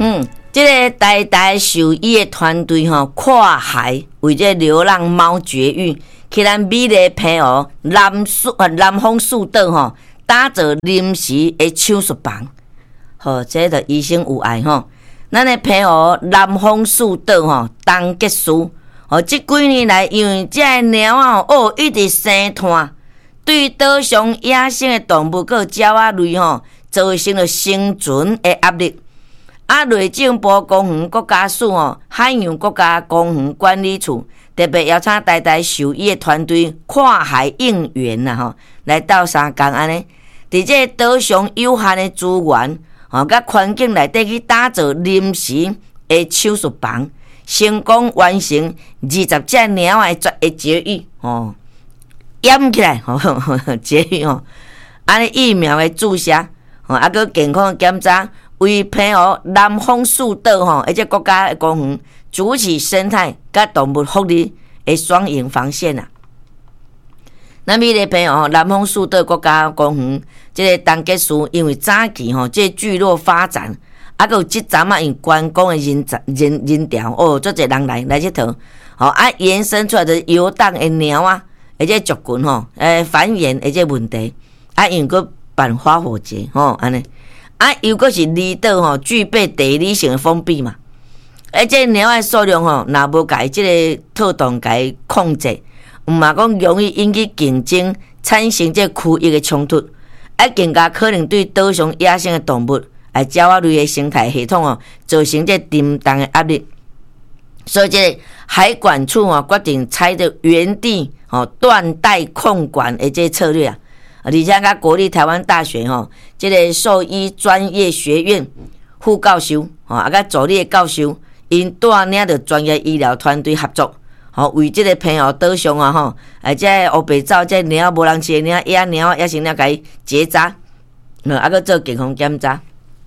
这个台大兽医的团队跨海为这流浪猫绝育，去咱美丽平湖南丰树岛打造临时的手术房。这个医生有爱咱的平湖南丰树岛东结束。这几年来，因为这个猫一直生炭，对岛上野生的动物和鸟仔类造成了生存的压力。内政部公园国家署海洋国家公园管理处特别邀请台大兽医的团队跨海应援来到三江安尼，伫这岛上有限的资源甲环境内底去打造临时的手术房，成功完成20只鸟的绝育掩起来绝育安尼疫苗的注射搁健康的检查。为平湖南丰树岛而且国家的公园主持生态甲动物福利的双赢防线咱美丽平湖南丰树岛国家公园这个东结束，因为早期这聚落发展，还有这站因观光的人潮足侪人来佚佗延伸出来的游荡的鸟而且族群繁衍而且问题因搁办花火节安尼。又搁是离岛具备地理性的封闭嘛，而且鸟的数量若无甲伊即个特动甲伊控制，毋嘛讲容易引起竞争，产生这区域的冲突，更加可能对岛上野生的动物鸟仔类的生态系统造成这沉重的压力。所以这个海管处决定采的原地断代控管的这策略而且甲国立台湾大学这个兽医专业学院副教授甲助理的教授，因带领着专业医疗团队合作，为这个平湖岛上这黑白走这鸟无人饲的鸟野鸟也成了甲伊结扎，搁做健康检查。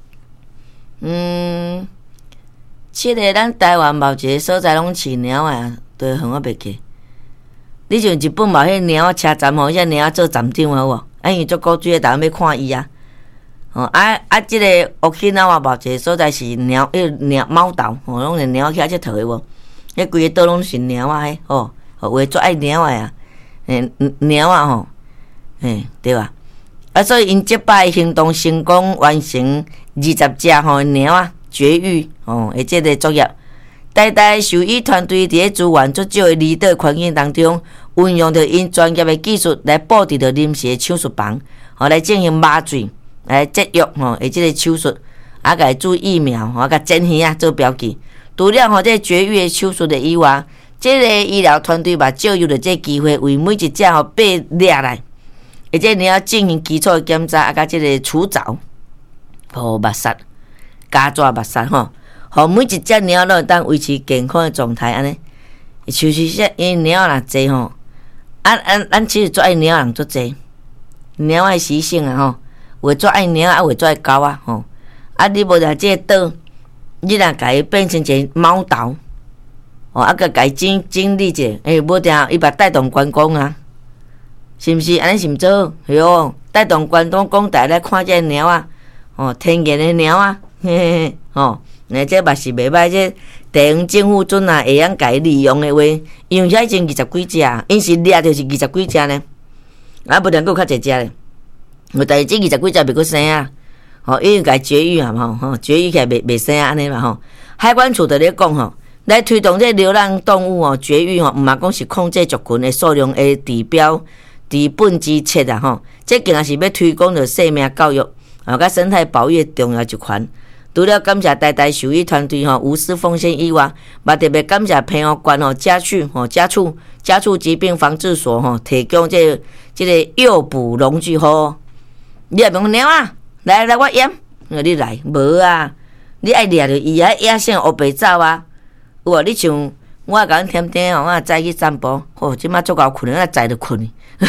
这个咱台湾某一个所在拢饲鸟都远我袂去。你像日本嘛，迄鸟车站遐鸟做站长好无？因为足古锥的，逐个要看伊即个Okinawa嘛，一个所在是鸟猫岛，拢是鸟遐佚佗的无？迄规个岛拢是鸟为足爱鸟鸟对吧？所以因即摆行动成功完成20只鸟绝育的这个作业。台大兽医团队伫资源足少的离岛环境当中，运用着因专业的技术来布置着临时的手术房，来进行麻醉、来节育的这个手术，甲伊注疫苗，甲针线做标记。除了这绝育的手术的以外，这个医疗团队嘛，借由着这机会，为每一只被掠来，而且你要进行基础的检查，甲这个除藻、目杀、加抓目杀每一只鸟都当维持健康的状态安尼。就是说，因鸟若济咱其实做爱鸟人做济，鸟的习性有做爱鸟，有做爱狗你无在这个岛，你若甲伊变成一个猫岛，甲伊整理者，无定伊把带动观光是毋是？安尼是毋做？哟，带动观光讲台来看这鸟天然的鸟这嘛是袂歹，这地方政府阵会晓甲伊利用的话，因为遐已经20几只，因是掠就是20几只呢，无定佫较侪只咧。但是这20几只袂佫生因为甲伊绝育绝育起来袂生安尼嘛海关处就咧讲来推动这流浪动物绝育毋嘛讲是控制族群的数量的指标治本之策这竟然是要推广着生命教育甲生态保育的重要一环。除了感谢台大兽医团队无私奉献以外，嘛特别感谢平湖县家畜疾病防治所提供这个诱捕农具你也讲鸟来我验，你来无你爱掠着伊野生黑白走有你像我甲阮天天我早去散步，即摆足够困了，早就困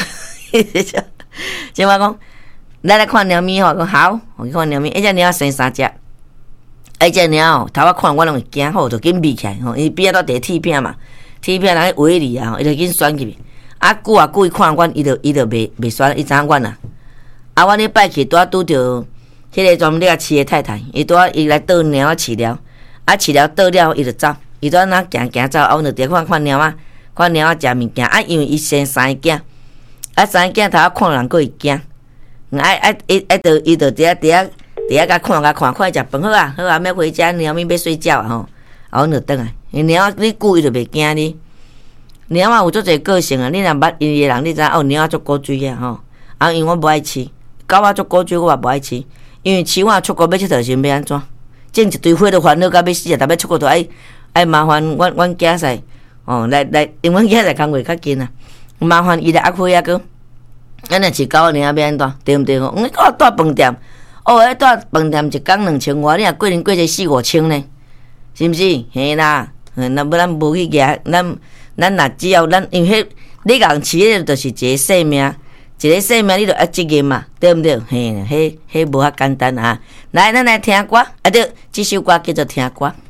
即摆讲来看猫咪讲好，我去看猫咪，一只鸟生3只。这鸟头仔看我拢会惊就紧闭起来因为边仔都地铁片嘛，铁片人去围你伊就紧钻入去。久伊看阮，伊就袂钻，伊知影阮阮礼拜去拄拄着迄个专门咧饲的太太，伊拄仔伊来倒猫仔饲了，饲了倒了伊就走，伊拄仔哪行走，阮就伫看猫仔，看猫仔食物件，因为伊生3个囝，3个囝头仔看人佫会惊，伊就伫遐甲看，看伊食饭好啊，要回家，猫咪要睡觉啊吼，阮就转来，因猫仔你久伊就袂惊你，猫仔有足侪个性啊，你若捌伊的人，你知影猫仔足古锥啊吼，因为我无爱饲，狗仔足古锥我也无爱饲。因为饲我出国要佚佗时要安怎？种一堆花都烦恼到要死啊！逐摆出国都爱麻烦阮囝婿来，因阮囝婿工课较紧啊，麻烦伊来压花啊个。咱若饲狗，你要安怎？对毋对吼？你我住饭店，迄住饭店一工2000外，你若过年过节4、5千呢？是毋是？嘿啦，若要咱无去举，咱若只要咱，因为迄你共饲迄就是一个性命。一个生命你就要责任嘛，对毋对？嘿，迄无遐简单啊！来，咱来听歌，对，这首歌叫做《听歌》。